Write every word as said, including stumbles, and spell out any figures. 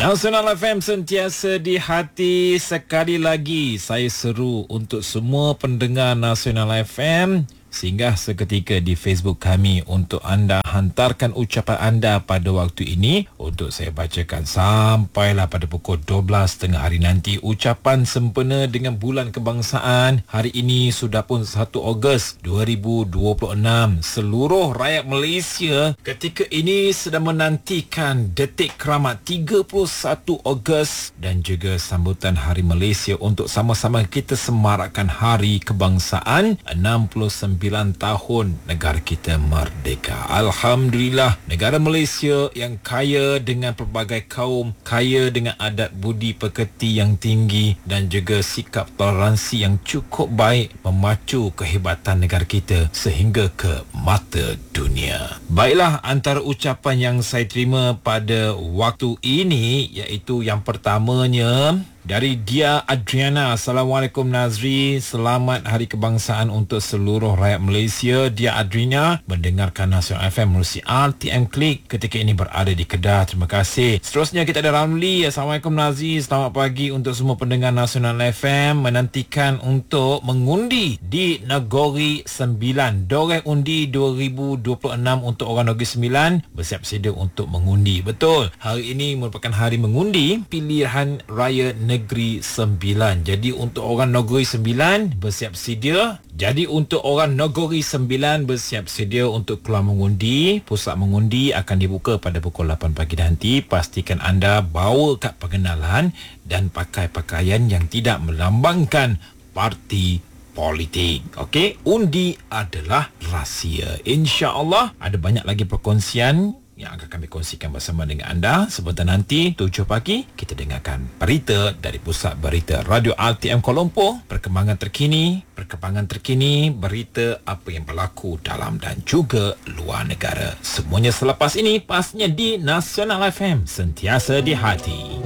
Nasional F M sentiasa di hati. Sekali lagi saya seru untuk semua pendengar Nasional F M, singgah seketika di Facebook kami untuk anda hantarkan ucapan anda pada waktu ini untuk saya bacakan sampailah pada pukul dua belas tengah hari nanti. Ucapan sempena dengan bulan kebangsaan. Hari ini sudah pun satu Ogos dua ribu dua puluh enam. Seluruh rakyat Malaysia ketika ini sedang menantikan detik keramat tiga puluh satu Ogos dan juga sambutan Hari Malaysia untuk sama-sama kita semarakkan Hari Kebangsaan enam puluh sembilan tahun negara kita merdeka. Alhamdulillah, negara Malaysia yang kaya dengan pelbagai kaum, kaya dengan adat budi pekerti yang tinggi dan juga sikap toleransi yang cukup baik memacu kehebatan negara kita sehingga ke mata dunia. Baiklah, antara ucapan yang saya terima pada waktu ini iaitu yang pertamanya dari Dia Adriana. Assalamualaikum Nazri, selamat Hari Kebangsaan untuk seluruh rakyat Malaysia. Dia Adriana mendengarkan Nasional F M melalui R T M Klik ketika ini berada di Kedah. Terima kasih. Seterusnya kita ada Ramli. Assalamualaikum Nazri, selamat pagi untuk semua pendengar Nasional F M. Menantikan untuk mengundi di Negeri Sembilan. Doreh undi dua ribu dua puluh enam untuk orang Negeri Sembilan bersiap sedia untuk mengundi. Betul, hari ini merupakan hari mengundi pilihan raya Negeri Sembilan. Jadi untuk orang Negeri Sembilan bersiap sedia. Jadi untuk orang Negeri Sembilan bersiap sedia untuk keluar mengundi. Pusat mengundi akan dibuka pada pukul lapan pagi nanti. Pastikan anda bawa kad pengenalan dan pakai pakaian yang tidak melambangkan parti politik. Okey, undi adalah rahsia. Insya-Allah ada banyak lagi perkongsian yang akan kami kongsikan bersama dengan anda. Sebentar nanti tujuh pagi kita dengarkan berita dari Pusat Berita Radio R T M Kuala Lumpur. Perkembangan terkini, perkembangan terkini, berita apa yang berlaku dalam dan juga luar negara. Semuanya selepas ini pastinya di Nasional F M, sentiasa di hati.